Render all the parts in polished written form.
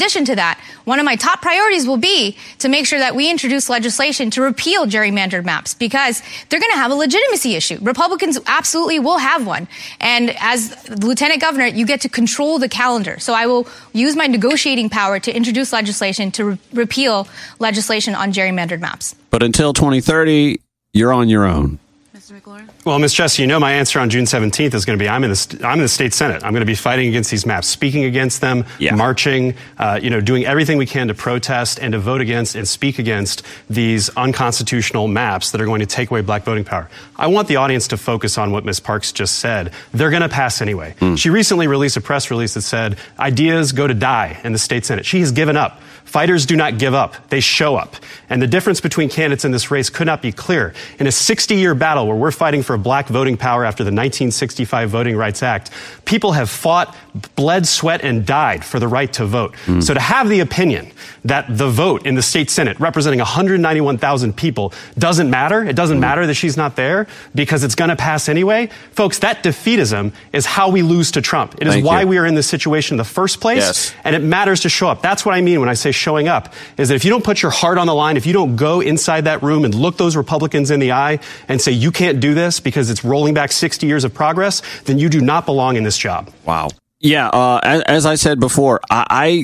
addition to that, one of my top priorities will be to make sure that we introduce legislation to repeal gerrymandered maps, because they're going to have a legitimacy issue. Republicans absolutely will have one. And as Lieutenant Governor, you get to control the calendar. So I will use my negotiating power to introduce legislation to repeal legislation on gerrymandered maps. But until 2030, you're on your own. Well, Ms. Jessie, you know my answer on June 17th is going to be I'm in the state Senate. I'm going to be fighting against these maps, speaking against them, marching, doing everything we can to protest and to vote against and speak against these unconstitutional maps that are going to take away black voting power. I want the audience to focus on what Ms. Parks just said. They're going to pass anyway. She recently released a press release that said ideas go to die in the state Senate. She has given up. Fighters do not give up. They show up. And the difference between candidates in this race could not be clearer. In a 60-year battle where we're fighting for black voting power after the 1965 Voting Rights Act, people have fought, bled, sweat, and died for the right to vote. So to have the opinion that the vote in the state Senate, representing 191,000 people, doesn't matter, it doesn't matter that she's not there because it's going to pass anyway, folks, that defeatism is how we lose to Trump. It is why we are in this situation in the first place, and it matters to show up. That's what I mean when I say showing up, is that if you don't put your heart on the line, if you don't go inside that room and look those Republicans in the eye and say you can't do this because it's rolling back 60 years of progress, then you do not belong in this job. Wow. Yeah, as I said before, I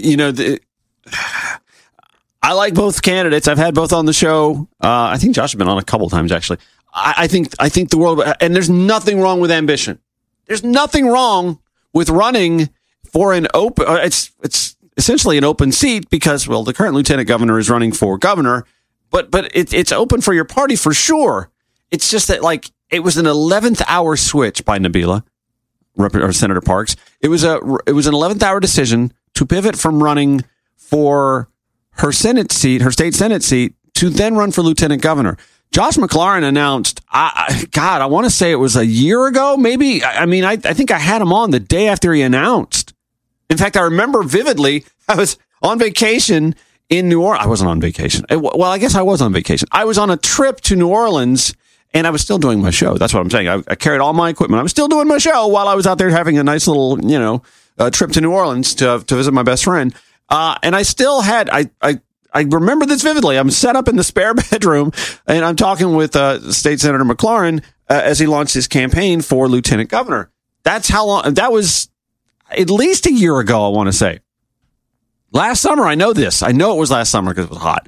like both candidates. I've had both on the show. I think Josh has been on a couple times, actually. I think the world, and there's nothing wrong with ambition. There's nothing wrong with running for an open, it's essentially an open seat because, well, the current lieutenant governor is running for governor, but it's open for your party for sure. It's just that, like, it was an 11th hour switch by Nabila, or Senator Parks. It was an 11th hour decision to pivot from running for her Senate seat, her state Senate seat, to then run for lieutenant governor. Josh McLaurin announced, I want to say it was a year ago, maybe. I think I had him on the day after he announced. In fact, I remember vividly, I was on vacation in New Orleans. I wasn't on vacation. Well, I guess I was on vacation. I was on a trip to New Orleans, and I was still doing my show. That's what I'm saying. I carried all my equipment. I was still doing my show while I was out there having a nice little, trip to New Orleans to visit my best friend. And I still had, I remember this vividly. I'm set up in the spare bedroom, and I'm talking with State Senator McLaurin as he launched his campaign for lieutenant governor. That's how long, that was at least a year ago, I want to say. Last summer, I know this. I know it was last summer because it was hot.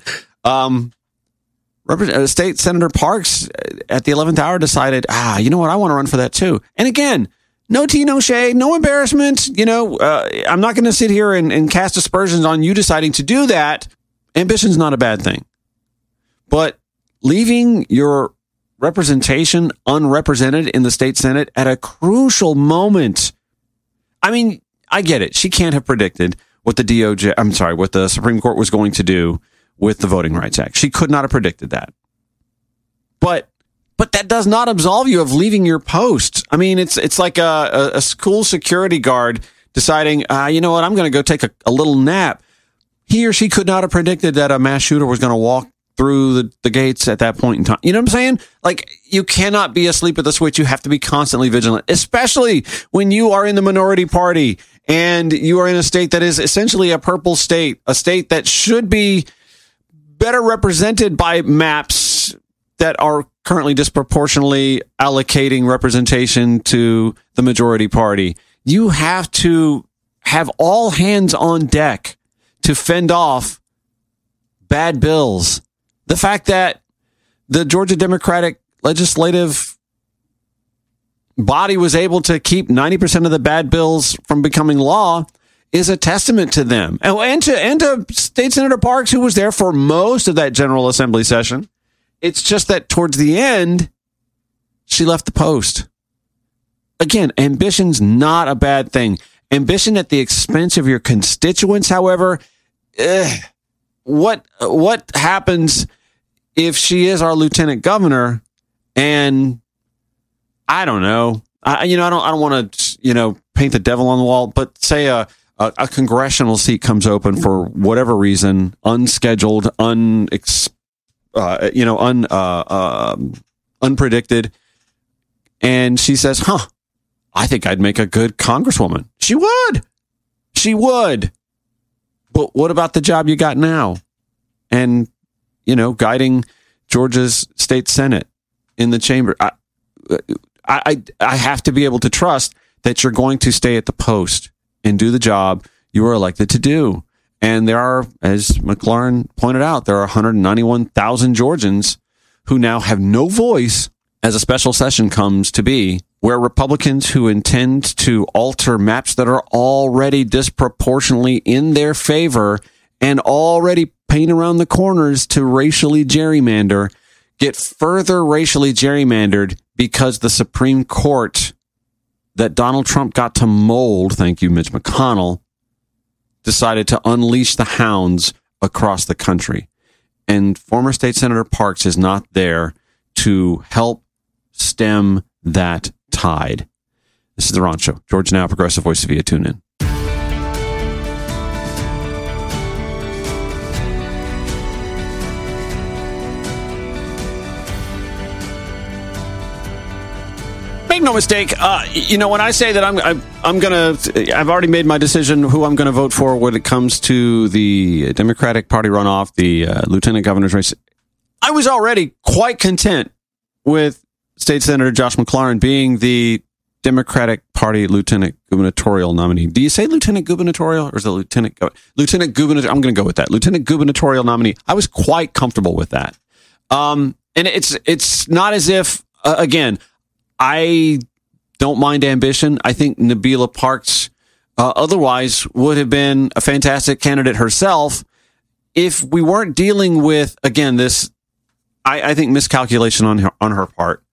State Senator Parks at the 11th hour decided, you know what? I want to run for that too. And again, no tea, no shade, no embarrassment. I'm not going to sit here and cast aspersions on you deciding to do that. Ambition's not a bad thing. But leaving your representation unrepresented in the state Senate at a crucial moment. I mean, I get it. She can't have predicted what what the Supreme Court was going to do with the Voting Rights Act. She could not have predicted that. But that does not absolve you of leaving your post. I mean, it's like a school security guard deciding, you know what, I'm going to go take a little nap. He or she could not have predicted that a mass shooter was going to walk through the gates at that point in time. You know what I'm saying? Like, you cannot be asleep at the switch. You have to be constantly vigilant, especially when you are in the minority party and you are in a state that is essentially a purple state, a state that should be better represented by maps that are currently disproportionately allocating representation to the majority party. You have to have all hands on deck to fend off bad bills. The fact that the Georgia Democratic legislative body was able to keep 90% of the bad bills from becoming law is a testament to them. And to State Senator Parks, who was there for most of that General Assembly session. It's just that towards the end, she left the post. Again, ambition's not a bad thing. Ambition at the expense of your constituents, however, what happens if she is our lieutenant governor and I don't know, I don't want to, paint the devil on the wall, but say a congressional seat comes open for whatever reason, unscheduled, unpredicted. And she says, I think I'd make a good congresswoman. She would. But what about the job you got now? And, guiding Georgia's state Senate in the chamber. I have to be able to trust that you're going to stay at the post and do the job you were elected to do. And there are, as McLaurin pointed out, there are 191,000 Georgians who now have no voice as a special session comes to be, where Republicans who intend to alter maps that are already disproportionately in their favor and already paint around the corners to racially gerrymander get further racially gerrymandered because the Supreme Court that Donald Trump got to mold, thank you, Mitch McConnell, decided to unleash the hounds across the country. And former State Senator Parks is not there to help stem that tide. This is The Ron Show. Georgia Now, Progressive Voice via TuneIn. Make no mistake, when I say that I've already made my decision who I'm going to vote for when it comes to the Democratic Party runoff, the lieutenant governor's race. I was already quite content with State Senator Josh McLaurin being the Democratic Party lieutenant gubernatorial nominee. Do you say lieutenant gubernatorial or is it lieutenant gubernatorial? I'm going to go with that. Lieutenant gubernatorial nominee. I was quite comfortable with that. And it's not as if, again, I don't mind ambition. I think Nabila Parks otherwise would have been a fantastic candidate herself if we weren't dealing with, again, this, I think, miscalculation on her part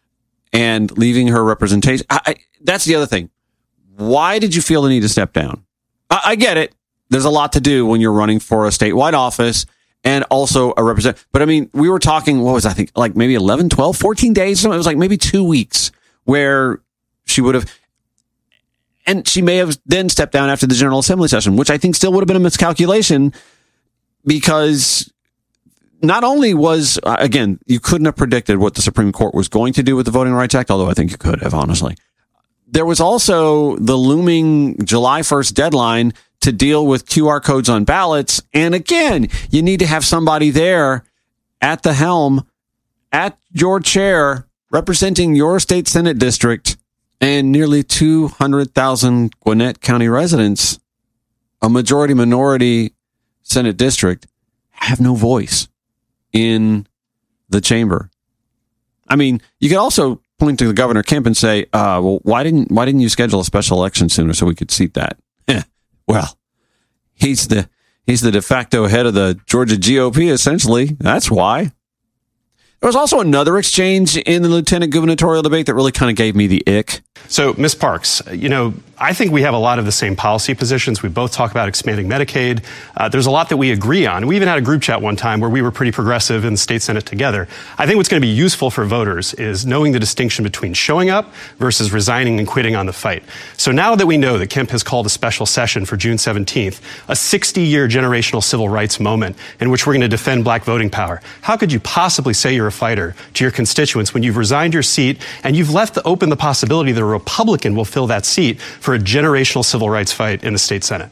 and leaving her representation. That's the other thing. Why did you feel the need to step down? I get it. There's a lot to do when you're running for a statewide office and also a representative. But I mean, we were talking, like maybe 11, 12, 14 days. It was like maybe 2 weeks where she would have, and she may have then stepped down after the General Assembly session, which I think still would have been a miscalculation because not only was, again, you couldn't have predicted what the Supreme Court was going to do with the Voting Rights Act, although I think you could have, honestly. There was also the looming July 1st deadline to deal with QR codes on ballots. And again, you need to have somebody there at the helm, at your chair, representing your state Senate district and nearly 200,000 Gwinnett County residents, a majority-minority Senate district, have no voice in the chamber. I mean, you could also point to the Governor Kemp and say, well, why didn't you schedule a special election sooner so we could seat that? Well, he's the de facto head of the Georgia GOP, essentially. That's why. There was also another exchange in the lieutenant gubernatorial debate that really kind of gave me the ick. So, Ms. Parks, I think we have a lot of the same policy positions. We both talk about expanding Medicaid. There's a lot that we agree on. We even had a group chat one time where we were pretty progressive in the state Senate together. I think what's going to be useful for voters is knowing the distinction between showing up versus resigning and quitting on the fight. So now that we know that Kemp has called a special session for June 17th, a 60-year generational civil rights moment in which we're going to defend black voting power, how could you possibly say you're a fighter to your constituents when you've resigned your seat and you've left open the possibility that a Republican will fill that seat for a generational civil rights fight in the state Senate?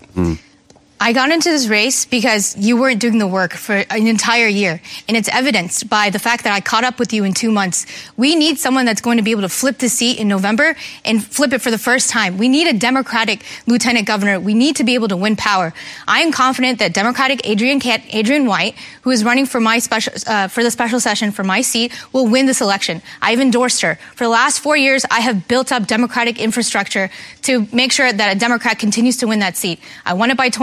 I got into this race because you weren't doing the work for an entire year. And it's evidenced by the fact that I caught up with you in 2 months. We need someone that's going to be able to flip the seat in November and flip it for the first time. We need a Democratic lieutenant governor. We need to be able to win power. I am confident that Democratic Adrian White, who is running for for the special session for my seat, will win this election. I've endorsed her. For the last 4 years, I have built up Democratic infrastructure to make sure that a Democrat continues to win that seat. I won it by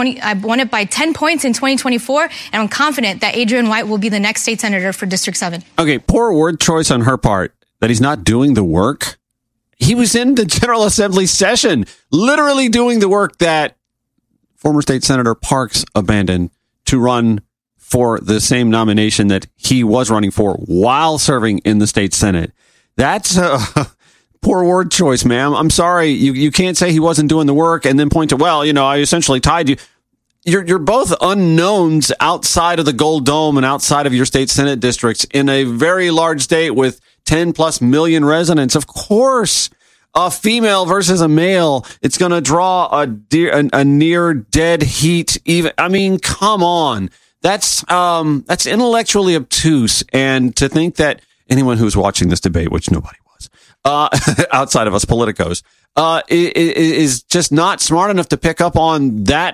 10 points in 2024, and I'm confident that Adrian White will be the next state senator for District 7. Okay, poor word choice on her part that he's not doing the work. He was in the General Assembly session, literally doing the work that former State Senator Parks abandoned to run for the same nomination that he was running for while serving in the state Senate. That's poor word choice, ma'am. I'm sorry. You can't say he wasn't doing the work and then point to, well, I essentially tied you. You're both unknowns outside of the Gold Dome and outside of your state Senate districts in a very large state with 10 plus million residents. Of course, a female versus a male. It's going to draw a near dead heat. Even, I mean, come on. That's intellectually obtuse. And to think that anyone who's watching this debate, which nobody was, outside of us politicos, is just not smart enough to pick up on that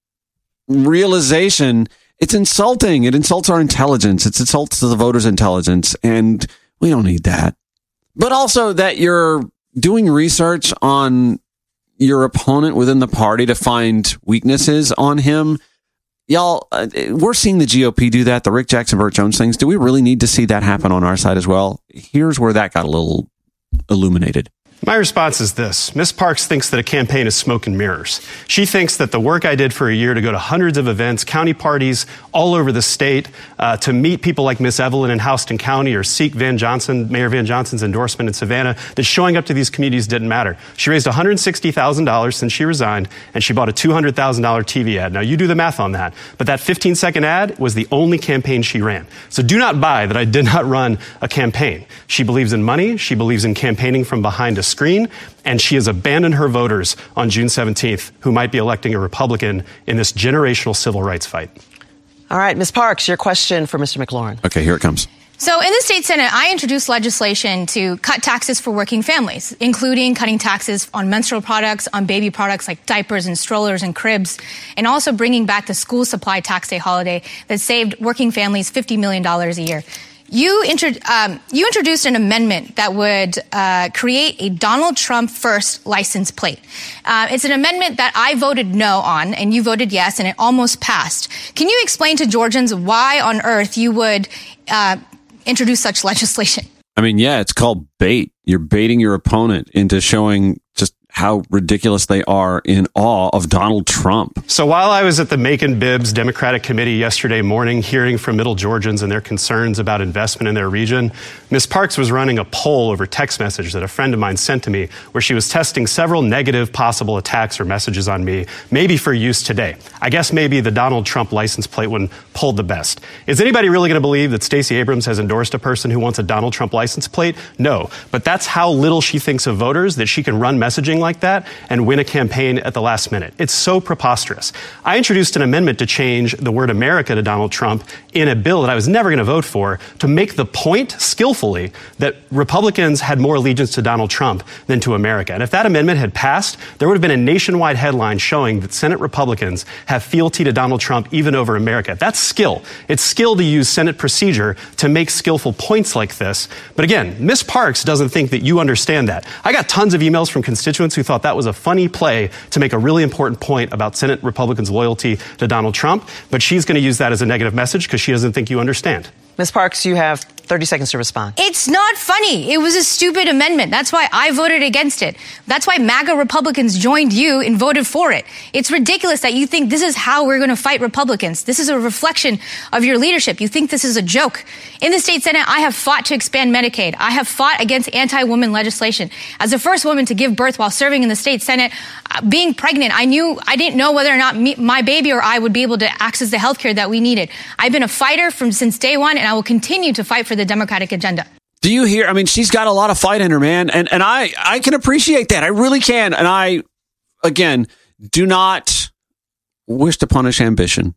realization. It's insulting. It insults our intelligence. It insults the voters' intelligence. And we don't need that. But also that you're doing research on your opponent within the party to find weaknesses on him. Y'all, we're seeing the GOP do that, the Rick Jackson, Burt Jones things. Do we really need to see that happen on our side as well? Here's where that got a little illuminated. My response is this. Ms. Parks thinks that a campaign is smoke and mirrors. She thinks that the work I did for a year to go to hundreds of events, county parties all over the state, to meet people like Miss Evelyn in Houston County or seek Mayor Van Johnson's endorsement in Savannah, that showing up to these communities didn't matter. She raised $160,000 since she resigned, and she bought a $200,000 TV ad. Now, you do the math on that, but that 15-second ad was the only campaign she ran. So do not buy that I did not run a campaign. She believes in money. She believes in campaigning from behind a screen, and she has abandoned her voters on June 17th who might be electing a Republican in this generational civil rights fight. All right, Ms. Parks, your question for Mr. McLaurin. Okay, here it comes. So in the state Senate, I introduced legislation to cut taxes for working families, including cutting taxes on menstrual products, on baby products like diapers and strollers and cribs, and also bringing back the school supply tax day holiday that saved working families $50 million a year. You introduced an amendment that would create a Donald Trump first license plate. It's an amendment that I voted no on, and you voted yes, and it almost passed. Can you explain to Georgians why on earth you would introduce such legislation? I mean, yeah, it's called bait. You're baiting your opponent into showing just how ridiculous they are in awe of Donald Trump. So while I was at the Macon Bibbs Democratic Committee yesterday morning, hearing from Middle Georgians and their concerns about investment in their region, Ms. Parks was running a poll over text message that a friend of mine sent to me, where she was testing several negative possible attacks or messages on me, maybe for use today. I guess maybe the Donald Trump license plate one pulled the best. Is anybody really going to believe that Stacey Abrams has endorsed a person who wants a Donald Trump license plate? No. But that's how little she thinks of voters, that she can run messaging like that and win a campaign at the last minute. It's so preposterous. I introduced an amendment to change the word America to Donald Trump in a bill that I was never going to vote for, to make the point skillfully that Republicans had more allegiance to Donald Trump than to America. And if that amendment had passed, there would have been a nationwide headline showing that Senate Republicans have fealty to Donald Trump even over America. That's skill. It's skill to use Senate procedure to make skillful points like this. But again, Ms. Parks doesn't think that you understand that. I got tons of emails from constituents who thought that was a funny play to make a really important point about Senate Republicans' loyalty to Donald Trump, but she's going to use that as a negative message because she doesn't think you understand. Ms. Parks, you have 30 seconds to respond. It's not funny. It was a stupid amendment. That's why I voted against it. That's why MAGA Republicans joined you and voted for it. It's ridiculous that you think this is how we're going to fight Republicans. This is a reflection of your leadership. You think this is a joke. In the state Senate, I have fought to expand Medicaid. I have fought against anti-woman legislation. As the first woman to give birth while serving in the state Senate, being pregnant, I didn't know whether or not my baby or I would be able to access the health care that we needed. I've been a fighter since day one, and I will continue to fight for the Democratic agenda. Do you hear? I mean, she's got a lot of fight in her, man. And I can appreciate that. I really can. And I, again, do not wish to punish ambition.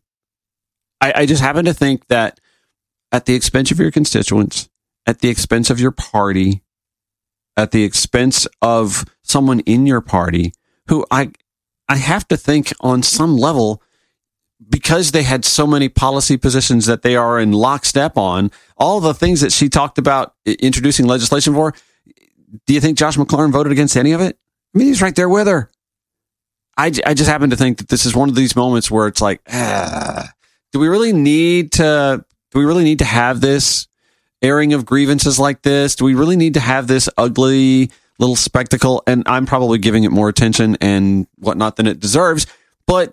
I just happen to think that at the expense of your constituents, at the expense of your party, at the expense of someone in your party who I have to think on some level, because they had so many policy positions that they are in lockstep on, all the things that she talked about introducing legislation for, do you think Josh McLaurin voted against any of it? I mean, he's right there with her. I just happen to think that this is one of these moments where it's like, do we really need to have this airing of grievances like this? Do we really need to have this ugly little spectacle? And I'm probably giving it more attention and whatnot than it deserves, but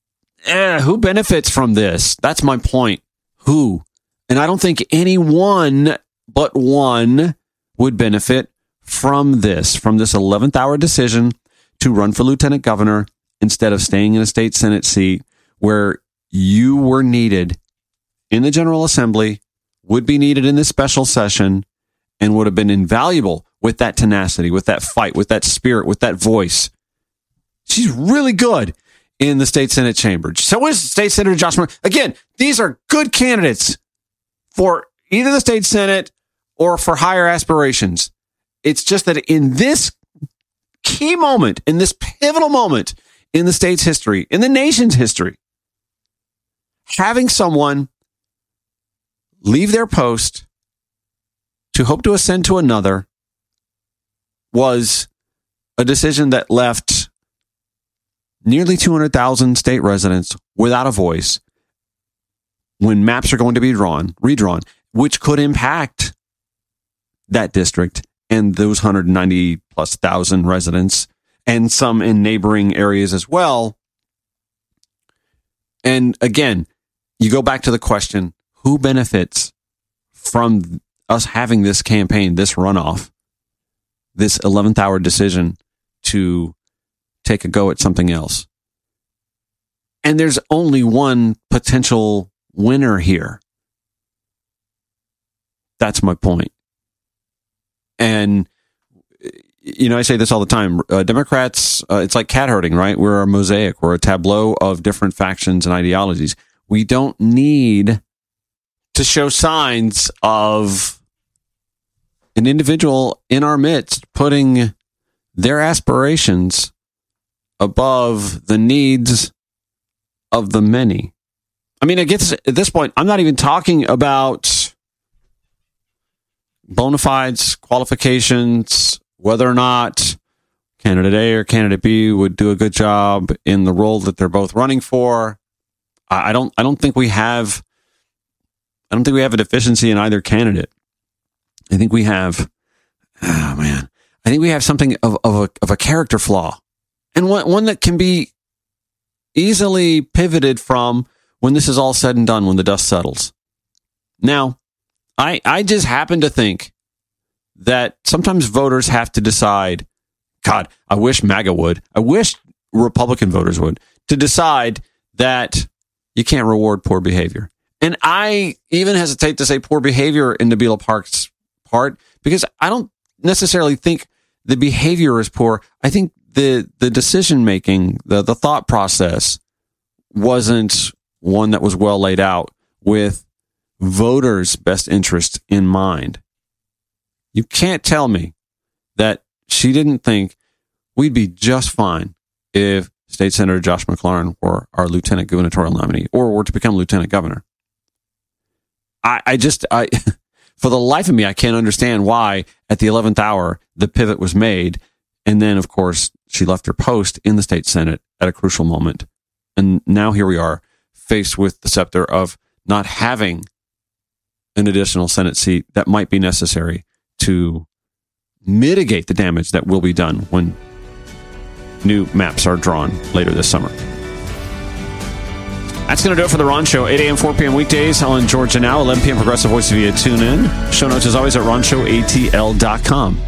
who benefits from this? That's my point. Who? And I don't think anyone but one would benefit from this 11th hour decision to run for lieutenant governor instead of staying in a state Senate seat where you were needed in the General Assembly, would be needed in this special session, and would have been invaluable. with that tenacity, with that fight, with that spirit, with that voice. She's really good in the state Senate chamber. So is State Senator Josh McClellan. Again, these are good candidates for either the state Senate or for higher aspirations. It's just that in this key moment, in this pivotal moment in the state's history, in the nation's history, having someone leave their post to hope to ascend to another was a decision that left nearly 200,000 state residents without a voice when maps are going to be redrawn, which could impact that district and those 190 plus thousand residents and some in neighboring areas as well. And again, you go back to the question, who benefits from us having this campaign, this runoff, this 11th hour decision to take a go at something else? And there's only one potential winner here. That's my point. And, you know, I say this all the time. Democrats, it's like cat herding, right? We're a mosaic. We're a tableau of different factions and ideologies. We don't need to show signs of an individual in our midst putting their aspirations above the needs of the many. I mean, it gets at this point, I'm not even talking about bona fides, qualifications, whether or not candidate A or candidate B would do a good job in the role that they're both running for. I don't think we have a deficiency in either candidate. I think we have, I think we have something of a character flaw, and one that can be easily pivoted from when this is all said and done, when the dust settles. Now, I just happen to think that sometimes voters have to decide, God, I wish MAGA would, I wish Republican voters would, to decide that you can't reward poor behavior. And I even hesitate to say poor behavior in Nabila Park's part, because I don't necessarily think the behavior is poor. I think the decision making, the thought process wasn't one that was well laid out with voters' best interest in mind. You can't tell me that she didn't think we'd be just fine if State Senator Josh McLaurin were our lieutenant gubernatorial nominee or were to become lieutenant governor. I for the life of me, I can't understand why at the 11th hour the pivot was made. And then, of course, she left her post in the state Senate at a crucial moment. And now here we are, faced with the scepter of not having an additional Senate seat that might be necessary to mitigate the damage that will be done when new maps are drawn later this summer. That's going to do it for The Ron Show. 8 a.m., 4 p.m. weekdays on Georgia Now, 11 p.m. Progressive Voice via TuneIn. Show notes, as always, at ronshowatl.com.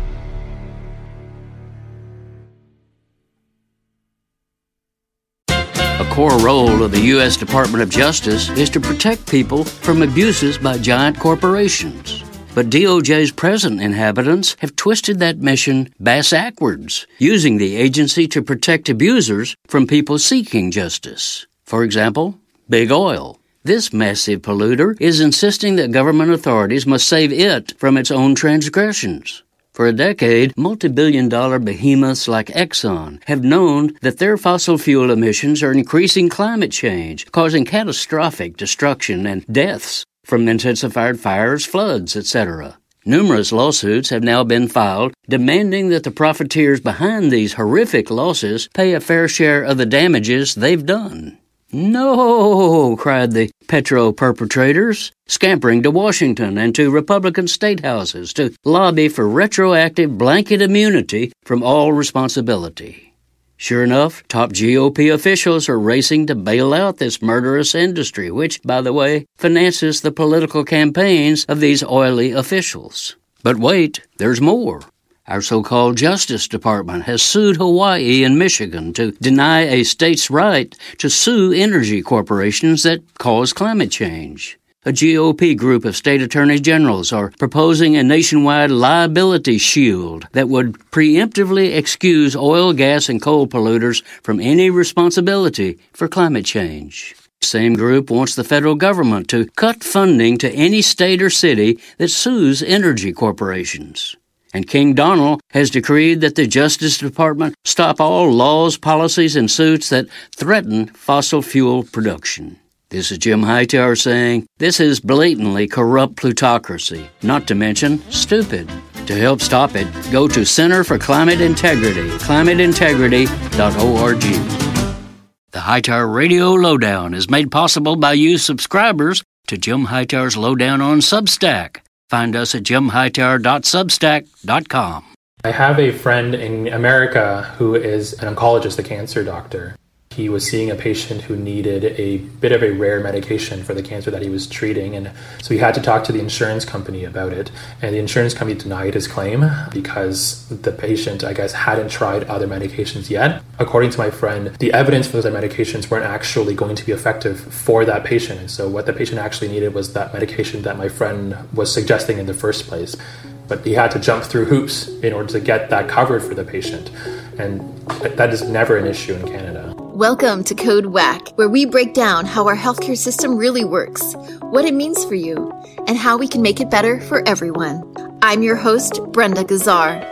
A core role of the U.S. Department of Justice is to protect people from abuses by giant corporations. But DOJ's present inhabitants have twisted that mission bass-ackwards, using the agency to protect abusers from people seeking justice. For example, Big Oil. This massive polluter is insisting that government authorities must save it from its own transgressions. For a decade, multi-billion-dollar behemoths like Exxon have known that their fossil fuel emissions are increasing climate change, causing catastrophic destruction and deaths from intensified fires, floods, etc. Numerous lawsuits have now been filed demanding that the profiteers behind these horrific losses pay a fair share of the damages they've done. No, cried the petro-perpetrators, scampering to Washington and to Republican state houses to lobby for retroactive blanket immunity from all responsibility. Sure enough, top GOP officials are racing to bail out this murderous industry, which, by the way, finances the political campaigns of these oily officials. But wait, there's more. Our so-called Justice Department has sued Hawaii and Michigan to deny a state's right to sue energy corporations that cause climate change. a GOP group of state attorney generals are proposing a nationwide liability shield that would preemptively excuse oil, gas, and coal polluters from any responsibility for climate change. The same group wants the federal government to cut funding to any state or city that sues energy corporations. And King Donald has decreed that the Justice Department stop all laws, policies, and suits that threaten fossil fuel production. This is Jim Hightower saying, this is blatantly corrupt plutocracy, not to mention stupid. To help stop it, go to Center for Climate Integrity, climateintegrity.org. The Hightower Radio Lowdown is made possible by you subscribers to Jim Hightower's Lowdown on Substack. Find us at jimhightower.substack.com. I have a friend in America who is an oncologist, a cancer doctor. He was seeing a patient who needed a bit of a rare medication for the cancer that he was treating, and so he had to talk to the insurance company about it, and the insurance company denied his claim because the patient, I guess, hadn't tried other medications yet. According to my friend, the evidence for those other medications weren't actually going to be effective for that patient, and so what the patient actually needed was that medication that my friend was suggesting in the first place. But he had to jump through hoops in order to get that covered for the patient, and that is never an issue in Canada. Welcome to Code WACK, where we break down how our healthcare system really works, what it means for you, and how we can make it better for everyone. I'm your host, Brenda Gazzar.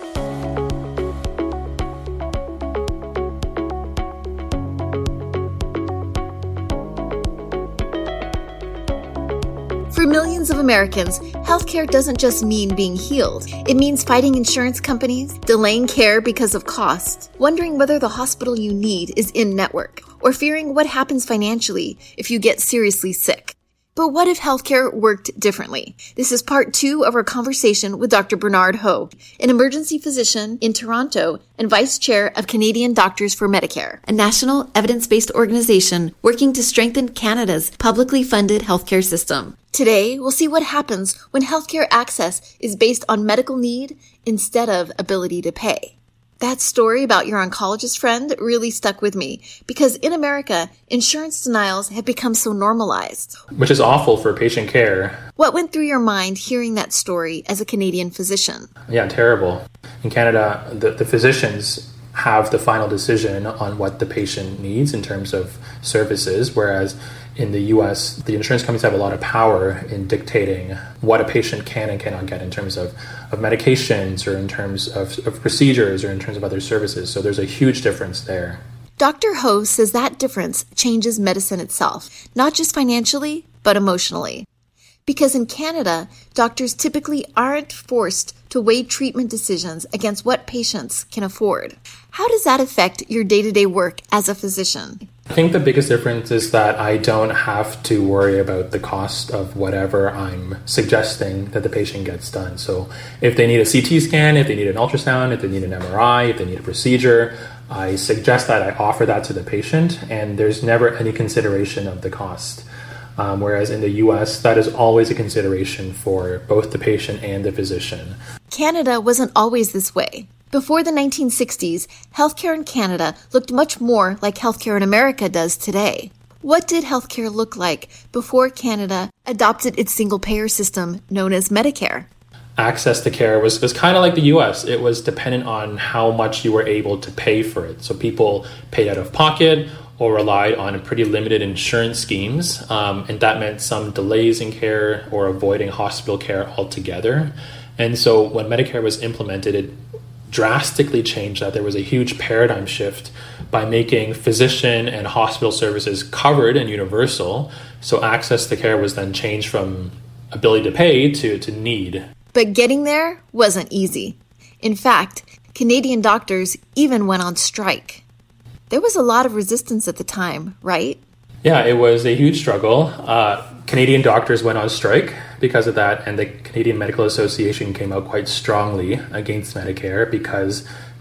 For millions of Americans, healthcare doesn't just mean being healed. It means fighting insurance companies, delaying care because of cost, wondering whether the hospital you need is in-network, or fearing what happens financially if you get seriously sick. But what if healthcare worked differently? This is part 2 of our conversation with Dr. Bernard Ho, an emergency physician in Toronto and vice chair of Canadian Doctors for Medicare, a national evidence-based organization working to strengthen Canada's publicly funded healthcare system. Today, we'll see what happens when healthcare access is based on medical need instead of ability to pay. That story about your oncologist friend really stuck with me because in America, insurance denials have become so normalized. Which is awful for patient care. What went through your mind hearing that story as a Canadian physician? Yeah, terrible. In Canada, the physicians have the final decision on what the patient needs in terms of services, whereas in the U.S., the insurance companies have a lot of power in dictating what a patient can and cannot get in terms of medications or in terms of procedures or in terms of other services. So there's a huge difference there. Dr. Ho says that difference changes medicine itself, not just financially, but emotionally. Because in Canada, doctors typically aren't forced to weigh treatment decisions against what patients can afford. How does that affect your day-to-day work as a physician? I think the biggest difference is that I don't have to worry about the cost of whatever I'm suggesting that the patient gets done. So if they need a CT scan, if they need an ultrasound, if they need an MRI, if they need a procedure, I suggest that I offer that to the patient, and there's never any consideration of the cost. Whereas in the US, that is always a consideration for both the patient and the physician. Canada wasn't always this way. Before the 1960s, healthcare in Canada looked much more like healthcare in America does today. What did healthcare look like before Canada adopted its single-payer system known as Medicare? Access to care was kind of like the US. It was dependent on how much you were able to pay for it. So people paid out of pocket or relied on pretty limited insurance schemes, and that meant some delays in care or avoiding hospital care altogether. And so when Medicare was implemented, it drastically changed that. There was a huge paradigm shift by making physician and hospital services covered and universal. So access to care was then changed from ability to pay to need. But getting there wasn't easy. In fact, Canadian doctors even went on strike. There was a lot of resistance at the time, right? Yeah, it was a huge struggle. Canadian doctors went on strike because of that, and the Canadian Medical Association came out quite strongly against Medicare because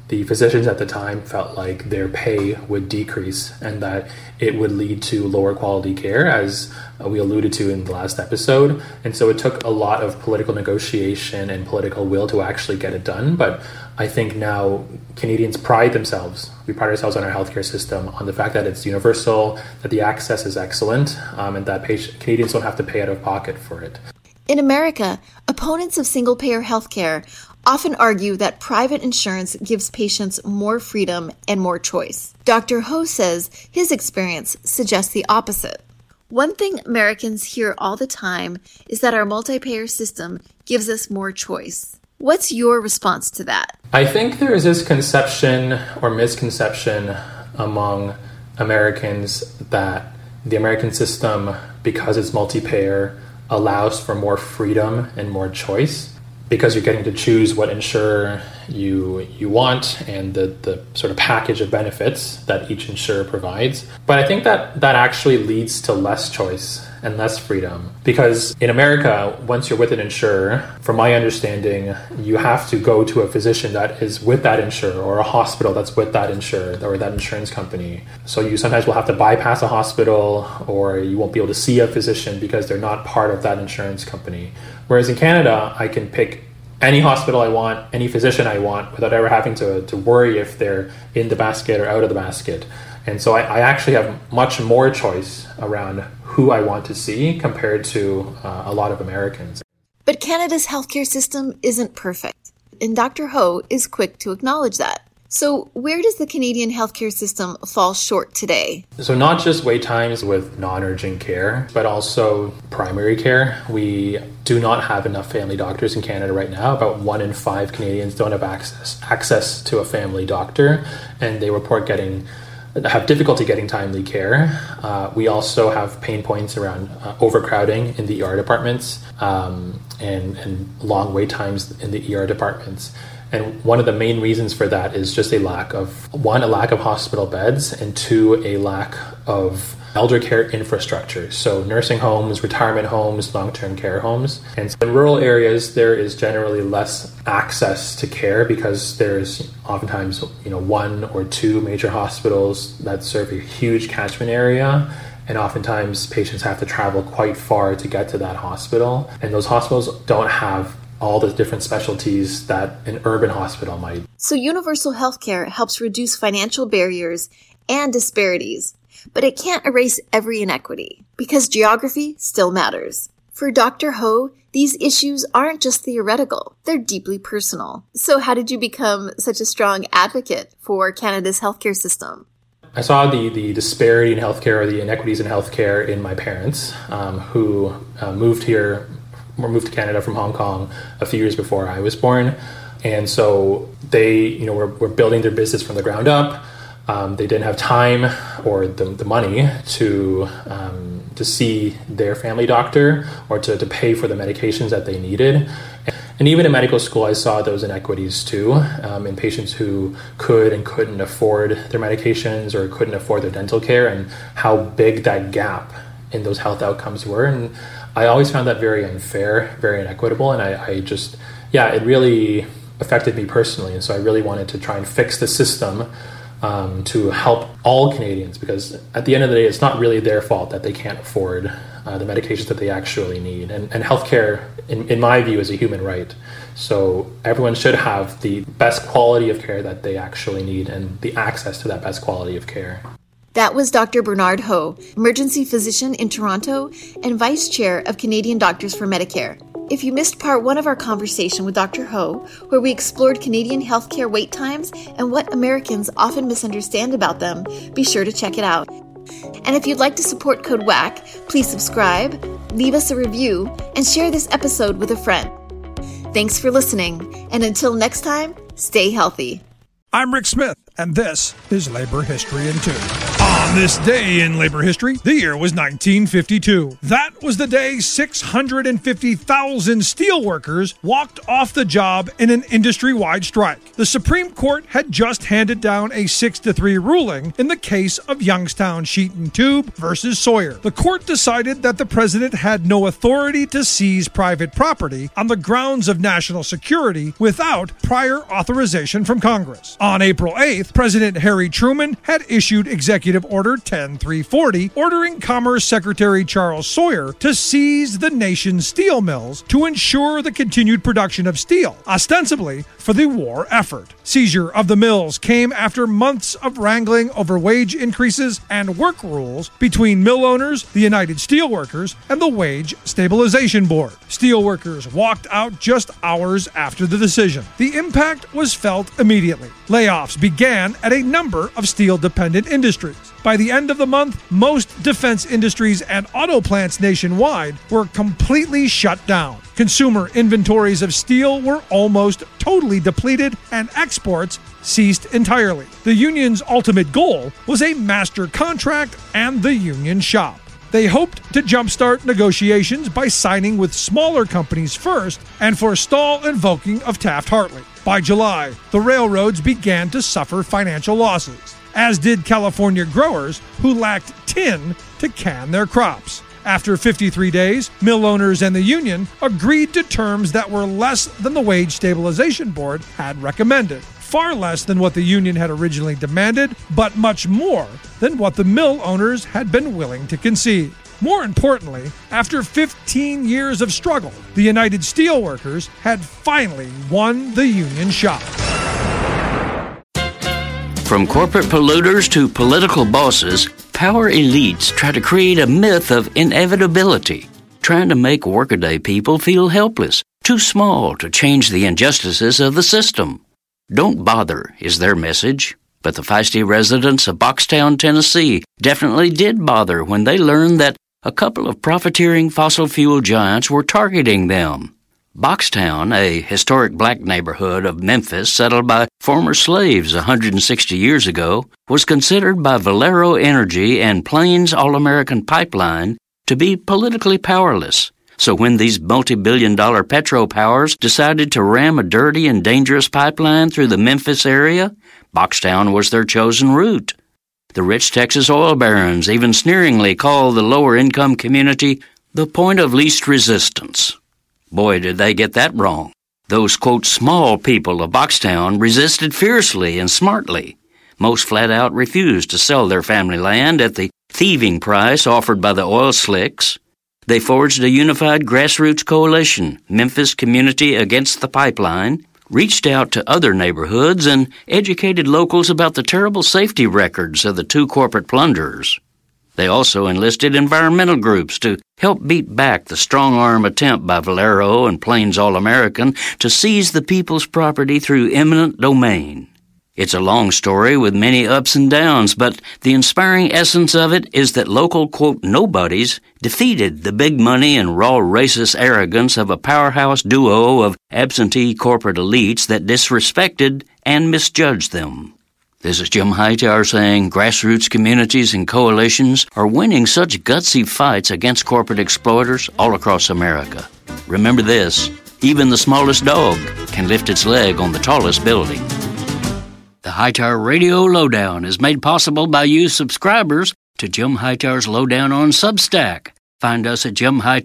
the physicians at the time felt like their pay would decrease and that it would lead to lower quality care, as we alluded to in the last episode. And so it took a lot of political negotiation and political will to actually get it done. But I think now Canadians pride themselves. We pride ourselves on our healthcare system, on the fact that it's universal, that the access is excellent, and that Canadians don't have to pay out of pocket for it. In America, opponents of single-payer healthcare often argue that private insurance gives patients more freedom and more choice. Dr. Ho says his experience suggests the opposite. One thing Americans hear all the time is that our multi-payer system gives us more choice. What's your response to that? I think there is this conception or misconception among Americans that the American system, because it's multi-payer, allows for more freedom and more choice, because you're getting to choose what insurer you want and the sort of package of benefits that each insurer provides. But I think that actually leads to less choice and less freedom, because in America, once you're with an insurer, from my understanding, you have to go to a physician that is with that insurer, or a hospital that's with that insurer or that insurance company. So you sometimes will have to bypass a hospital, or you won't be able to see a physician because they're not part of that insurance company. Whereas in Canada, I can pick any hospital I want, any physician I want, without ever having to worry if they're in the basket or out of the basket. And so I actually have much more choice around who I want to see compared to a lot of Americans. But Canada's healthcare system isn't perfect, and Dr. Ho is quick to acknowledge that. So where does the Canadian healthcare system fall short today? So not just wait times with non-urgent care, but also primary care. We do not have enough family doctors in Canada right now. About 1 in 5 Canadians don't have access to a family doctor, and they report have difficulty getting timely care. We also have pain points around overcrowding in the ER departments and long wait times in the ER departments. And one of the main reasons for that is just a lack of hospital beds, and 2, a lack of elder care infrastructure. So nursing homes, retirement homes, long-term care homes. And so in rural areas, there is generally less access to care because there's oftentimes, 1 or 2 major hospitals that serve a huge catchment area. And oftentimes patients have to travel quite far to get to that hospital. And those hospitals don't have all the different specialties that an urban hospital might. So universal healthcare helps reduce financial barriers and disparities, but it can't erase every inequity, because geography still matters. For Dr. Ho, these issues aren't just theoretical, they're deeply personal. So how did you become such a strong advocate for Canada's healthcare system? I saw the disparity in healthcare, or the inequities in healthcare, in my parents, who moved to Canada from Hong Kong a few years before I was born. And so they, were building their business from the ground up. They didn't have time or the money to see their family doctor, or to pay for the medications that they needed. And even in medical school, I saw those inequities too, in patients who could and couldn't afford their medications or couldn't afford their dental care, and how big that gap in those health outcomes were. And I always found that very unfair, very inequitable, and it really affected me personally. And so I really wanted to try and fix the system to help all Canadians, because at the end of the day, it's not really their fault that they can't afford the medications that they actually need. And healthcare, in my view, is a human right. So everyone should have the best quality of care that they actually need, and the access to that best quality of care. That was Dr. Bernard Ho, emergency physician in Toronto and vice chair of Canadian Doctors for Medicare. If you missed part 1 of our conversation with Dr. Ho, where we explored Canadian healthcare wait times and what Americans often misunderstand about them, be sure to check it out. And if you'd like to support Code WACK, please subscribe, leave us a review, and share this episode with a friend. Thanks for listening, and until next time, stay healthy. I'm Rick Smith, and this is Labor History in 2. On this day in labor history, the year was 1952. That was the day 650,000 steelworkers walked off the job in an industry-wide strike. The Supreme Court had just handed down a 6-3 ruling in the case of Youngstown Sheet and Tube versus Sawyer. The court decided that the president had no authority to seize private property on the grounds of national security without prior authorization from Congress. On April 8th, President Harry Truman had issued Executive Order 10340, ordering Commerce Secretary Charles Sawyer to seize the nation's steel mills to ensure the continued production of steel, ostensibly for the war effort. Seizure of the mills came after months of wrangling over wage increases and work rules between mill owners, the United Steelworkers, and the Wage Stabilization Board. Steelworkers walked out just hours after the decision. The impact was felt immediately. Layoffs began at a number of steel-dependent industries. By the end of the month, most defense industries and auto plants nationwide were completely shut down. Consumer inventories of steel were almost totally depleted, and exports ceased entirely. The union's ultimate goal was a master contract and the union shop. They hoped to jumpstart negotiations by signing with smaller companies first and forestall invoking of Taft-Hartley. By July, the railroads began to suffer financial losses, as did California growers who lacked tin to can their crops. After 53 days, mill owners and the union agreed to terms that were less than the Wage Stabilization Board had recommended. Far less than what the union had originally demanded, but much more than what the mill owners had been willing to concede. More importantly, after 15 years of struggle, the United Steelworkers had finally won the union shop. From corporate polluters to political bosses, power elites try to create a myth of inevitability, trying to make workaday people feel helpless, too small to change the injustices of the system. Don't bother is their message. But the feisty residents of Boxtown, Tennessee definitely did bother when they learned that a couple of profiteering fossil fuel giants were targeting them. Boxtown, a historic black neighborhood of Memphis settled by former slaves 160 years ago, was considered by Valero Energy and Plains All-American Pipeline to be politically powerless. So when these multi-billion-dollar petro-powers decided to ram a dirty and dangerous pipeline through the Memphis area, Boxtown was their chosen route. The rich Texas oil barons even sneeringly called the lower-income community the point of least resistance. Boy, did they get that wrong. Those, quote, small people of Boxtown resisted fiercely and smartly. Most flat out refused to sell their family land at the thieving price offered by the oil slicks. They forged a unified grassroots coalition, Memphis Community Against the Pipeline, reached out to other neighborhoods and educated locals about the terrible safety records of the two corporate plunderers. They also enlisted environmental groups to help beat back the strong-arm attempt by Valero and Plains All-American to seize the people's property through eminent domain. It's a long story with many ups and downs, but the inspiring essence of it is that local, quote, nobodies defeated the big money and raw racist arrogance of a powerhouse duo of absentee corporate elites that disrespected and misjudged them. This is Jim Hightower saying grassroots communities and coalitions are winning such gutsy fights against corporate exploiters all across America. Remember this, even the smallest dog can lift its leg on the tallest building. The Hightower Radio Lowdown is made possible by you subscribers to Jim Hightower's Lowdown on Substack. Find us at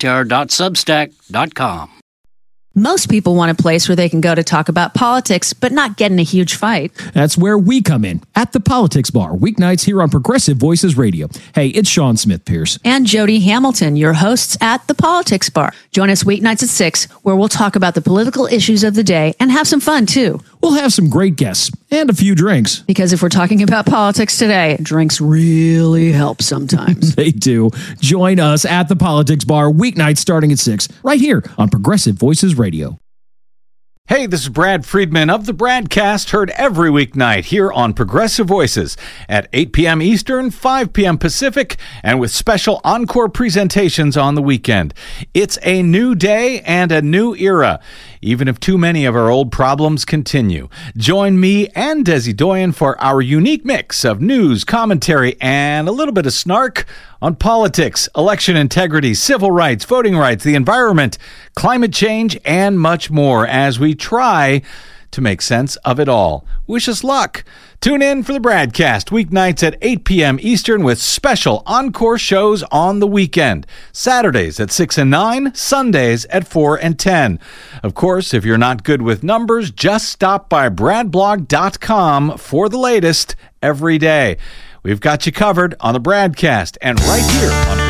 jimhightower.substack.com. Most people want a place where they can go to talk about politics, but not get in a huge fight. That's where we come in, at the Politics Bar, weeknights here on Progressive Voices Radio. Hey, it's Sean Smith-Pierce. And Jody Hamilton, your hosts at the Politics Bar. Join us weeknights at 6, where we'll talk about the political issues of the day and have some fun, too. We'll have some great guests and a few drinks. Because if we're talking about politics today, drinks really help sometimes. They do. Join us at the Politics Bar, weeknights starting at 6, right here on Progressive Voices Radio. Hey, this is Brad Friedman of the Bradcast, heard every weeknight here on Progressive Voices at 8 p.m. Eastern, 5 p.m. Pacific, and with special encore presentations on the weekend. It's a new day and a new era, even if too many of our old problems continue. Join me and Desi Doyen for our unique mix of news, commentary, and a little bit of snark on politics, election integrity, civil rights, voting rights, the environment, climate change, and much more as we try to make sense of it all. Wish us luck. Tune in for the Bradcast weeknights at 8 p.m. Eastern with special encore shows on the weekend. Saturdays at 6 and 9, Sundays at 4 and 10. Of course, if you're not good with numbers, just stop by bradblog.com for the latest every day. We've got you covered on the Bradcast and right here on